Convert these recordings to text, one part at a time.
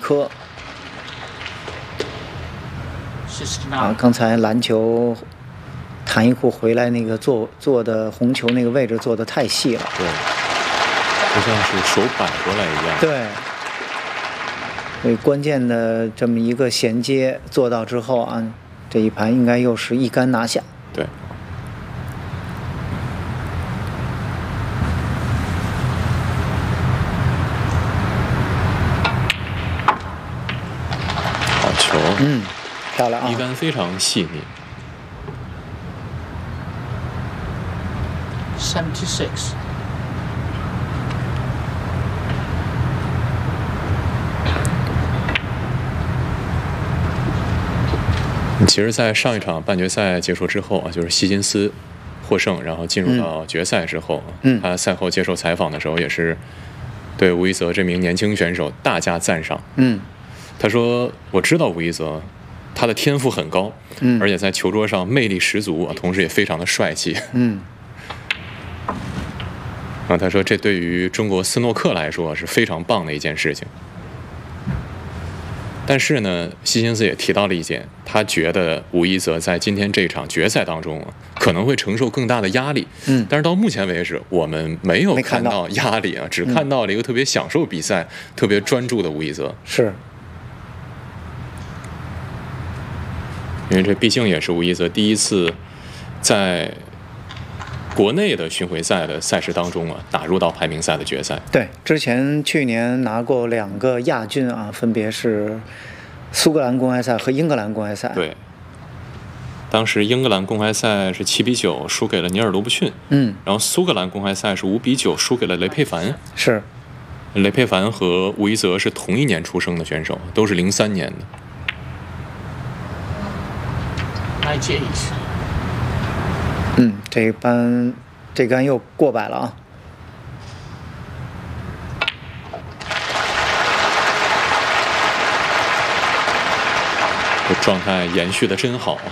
颗。刚才篮球弹一库回来那个做的红球那个位置做的太细了， 对，就像是手摆过来一样。 对，所以关键的这么一个衔接做到之后啊，这一盘应该又是一杆拿下。 对。好球。 漂亮啊！ 一杆非常细腻。 76。 其实，在上一场半决赛结束之后啊，就是希金斯获胜，然后进入到决赛之后，他赛后接受采访的时候也是对吴一泽这名年轻选手大加赞赏。他说：“我知道吴一泽。”他的天赋很高，而且在球桌上魅力十足，同时也非常的帅气。他说这对于中国斯诺克来说是非常棒的一件事情。但是呢，希金斯也提到了一点，他觉得吴一泽在今天这场决赛当中可能会承受更大的压力。但是到目前为止，我们没有看到压力啊，只看到了一个特别享受比赛、特别专注的吴一泽。 是。 因为这毕竟也是吴一泽第一次在国内的巡回赛的赛事当中打入到排名赛的决赛。 对，之前去年拿过2个亚军啊，分别是苏格兰公开赛和英格兰公开赛。 对，当时英格兰公开赛是7比9输给了尼尔罗布逊，然后苏格兰公开赛是5比9输给了雷佩凡。 是， 雷佩凡和吴一泽是同一年出生的选手，都是03年的。 这杆又过百了啊！ 这状态延续的真好啊！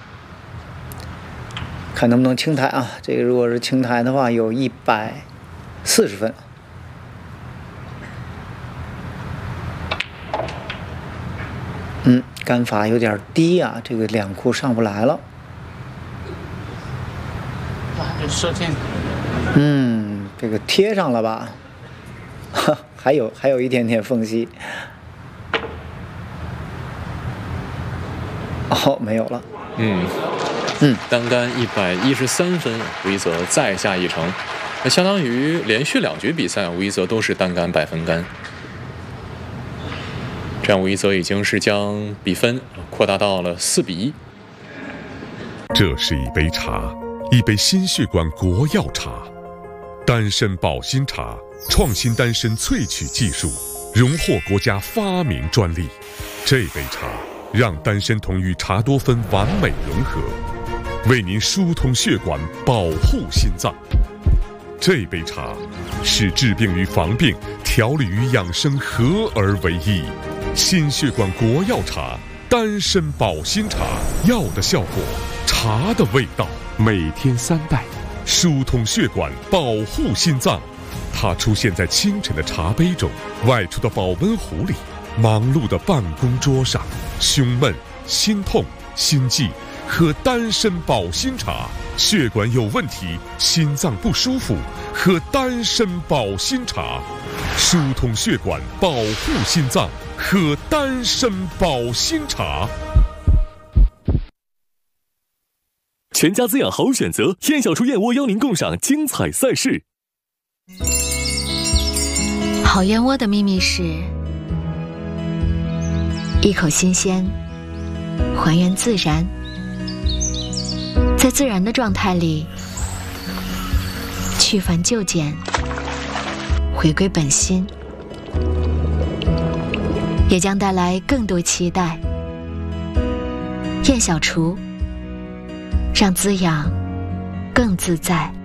看能不能清台啊？这个如果是清台的话，有140分。杆法有点低啊，这个2库上不来了。这个贴上了吧？还有一点点缝隙。没有了。 单杆113分，吴一泽再下一城，那相当于连续2局比赛，吴一泽都是单杆100分杆。这样吴一泽已经是将比分扩大到了4比1。 这是一杯茶，一杯心血管国药茶，丹参保心茶，创新丹参萃取技术，荣获国家发明专利。这杯茶让丹参酮与茶多酚完美融合，为您疏通血管，保护心脏。这杯茶是治病与防病、调理与养生合而为一。心血管国药茶，丹参保心茶，药的效果，茶的味道，每天3袋，疏通血管，保护心脏。它出现在清晨的茶杯中，外出的保温壶里，忙碌的办公桌上。胸闷、心痛、心悸，喝丹参保心茶。血管有问题，心脏不舒服，喝丹参保心茶。疏通血管，保护心脏，喝丹参保心茶。 全家滋养好选择，燕小厨燕窝邀您共赏精彩赛事。 好燕窝的秘密是一口新鲜，还原自然，在自然的状态里去繁就简，回归本心，也将带来更多期待。燕小厨，让滋养更自在。